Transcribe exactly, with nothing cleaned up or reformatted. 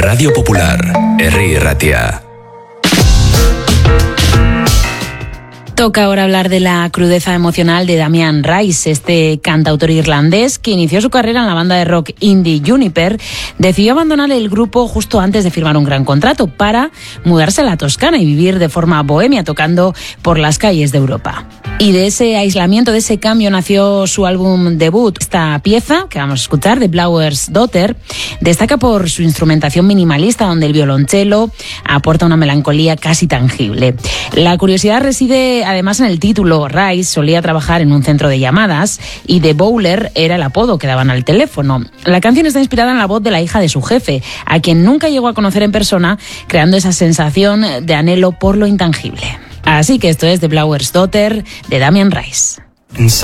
Radio Popular, Herri Ratia. Toca ahora hablar de la crudeza emocional de Damien Rice, este cantautor irlandés que inició su carrera en la banda de rock indie Juniper. Decidió abandonar el grupo justo antes de firmar un gran contrato para mudarse a la Toscana y vivir de forma bohemia tocando por las calles de Europa. Y de ese aislamiento, de ese cambio, nació su álbum debut. Esta pieza, que vamos a escuchar, de Blauer's Daughter, destaca por su instrumentación minimalista, donde el violonchelo aporta una melancolía casi tangible. La curiosidad reside además en el título. Rice solía trabajar en un centro de llamadas y The Bowler era el apodo que daban al teléfono. La canción está inspirada en la voz de la hija de su jefe, a quien nunca llegó a conocer en persona, creando esa sensación de anhelo por lo intangible. Así que esto es The Blauer's Daughter de Damien Rice. Inside